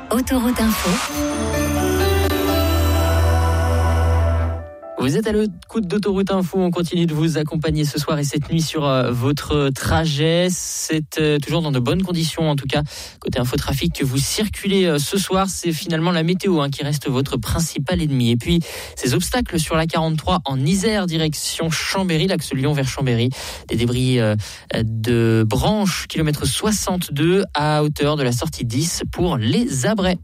Autoroute Info. Vous êtes à l'écoute d'Autoroute Info, on continue de vous accompagner ce soir et cette nuit sur votre trajet. C'est toujours dans de bonnes conditions, en tout cas, côté infotrafic, que vous circulez ce soir. C'est finalement la météo qui reste votre principal ennemi. Et puis, ces obstacles sur la 43 en Isère, direction Chambéry, l'axe Lyon vers Chambéry. Des débris de branches, kilomètre 62 à hauteur de la sortie 10 pour les Abrais.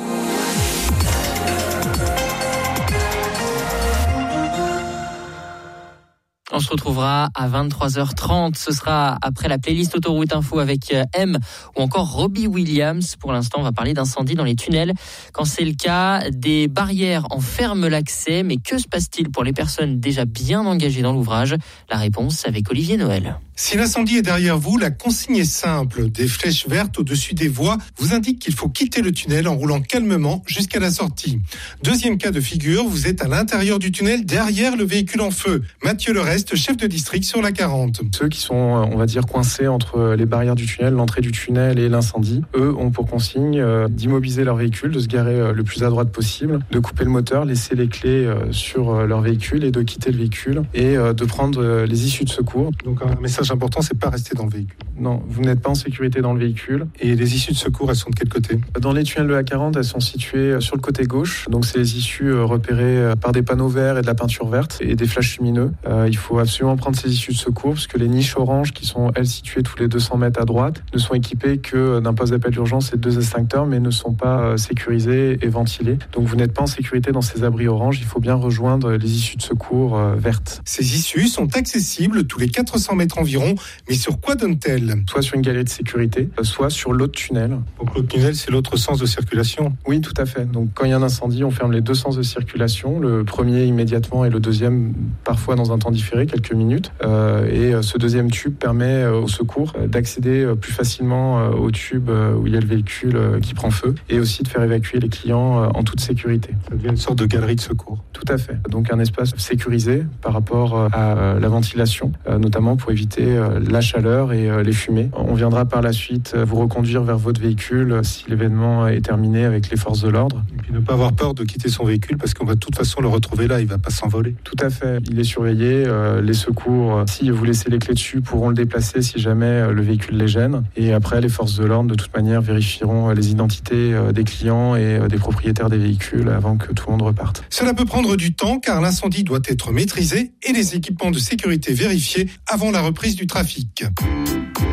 On se retrouvera à 23h30. Ce sera après la playlist Autoroute Info avec M ou encore Robbie Williams. Pour l'instant, on va parler d'incendie dans les tunnels. Quand c'est le cas, des barrières en ferment l'accès. Mais que se passe-t-il pour les personnes déjà bien engagées dans l'ouvrage ? La réponse avec Olivier Noël. Si l'incendie est derrière vous, la consigne est simple. Des flèches vertes au-dessus des voies vous indiquent qu'il faut quitter le tunnel en roulant calmement jusqu'à la sortie. Deuxième cas de figure, vous êtes à l'intérieur du tunnel derrière le véhicule en feu. Mathieu Lereste, chef de district sur la 40. Ceux qui sont, on va dire, coincés entre les barrières du tunnel, l'entrée du tunnel et l'incendie, eux ont pour consigne d'immobiliser leur véhicule, de se garer le plus à droite possible, de couper le moteur, laisser les clés sur leur véhicule et de quitter le véhicule et de prendre les issues de secours. Donc un message important, c'est pas rester dans le véhicule. Non, vous n'êtes pas en sécurité dans le véhicule. Et les issues de secours, elles sont de quel côté ? Dans les tunnels de la 40, elles sont situées sur le côté gauche. Donc c'est les issues repérées par des panneaux verts et de la peinture verte et des flashs lumineux. Il faut absolument prendre ces issues de secours parce que les niches oranges qui sont, elles, situées tous les 200 mètres à droite ne sont équipées que d'un poste d'appel d'urgence et de 2 extincteurs mais ne sont pas sécurisées et ventilées. Donc vous n'êtes pas en sécurité dans ces abris oranges. Il faut bien rejoindre les issues de secours vertes. Ces issues sont accessibles tous les 400 mètres environ. Mais sur quoi donnent-elles ? Soit sur une galerie de sécurité, soit sur l'autre tunnel. Donc l'autre tunnel, c'est l'autre sens de circulation ? Oui, tout à fait. Donc quand il y a un incendie, on ferme les 2 sens de circulation. Le premier immédiatement et le deuxième parfois dans un temps différé, quelques minutes. Et ce deuxième tube permet au secours d'accéder plus facilement au tube où il y a le véhicule qui prend feu et aussi de faire évacuer les clients en toute sécurité. Ça devient une sorte de galerie de secours. Tout à fait. Donc un espace sécurisé par rapport à la ventilation, notamment pour éviter la chaleur et les fumées. On viendra par la suite vous reconduire vers votre véhicule si l'événement est terminé avec les forces de l'ordre. Et puis ne pas avoir peur de quitter son véhicule parce qu'on va de toute façon le retrouver là, il ne va pas s'envoler. Tout à fait. Il est surveillé. Les secours, si vous laissez les clés dessus, pourront le déplacer si jamais le véhicule les gêne. Et après, les forces de l'ordre, de toute manière, vérifieront les identités des clients et des propriétaires des véhicules avant que tout le monde reparte. Cela peut prendre du temps car l'incendie doit être maîtrisé et les équipements de sécurité vérifiés avant la reprise du trafic.